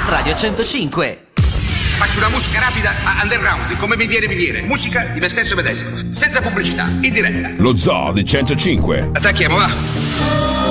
Radio 105. Faccio una musica rapida ma underground, come mi viene. Musica di me stesso medesimo, senza pubblicità, in diretta. Lo Zoo di 105. Attacchiamo, va.